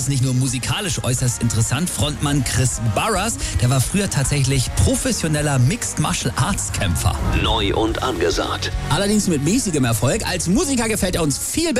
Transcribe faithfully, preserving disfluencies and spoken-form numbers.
ist nicht nur musikalisch äußerst interessant. Frontmann Chris Burrers, der war früher tatsächlich professioneller Mixed Martial Arts Kämpfer. Neu und angesagt. Allerdings mit mäßigem Erfolg. Als Musiker gefällt er uns viel besser.